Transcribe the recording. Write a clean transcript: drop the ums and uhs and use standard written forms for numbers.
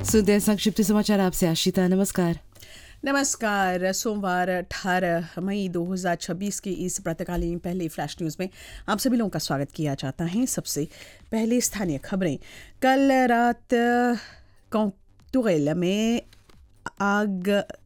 सुनते हैं संक्षिप्त समाचार आपसे आशिता। नमस्कार। नमस्कार। सोमवार 18 मई 2026 की इस प्रातःकालीन पहले फ्लैश न्यूज़ में आप सभी लोगों का स्वागत किया जाता है। सबसे पहले स्थानीय खबरें। कल रात कौतुगल में आग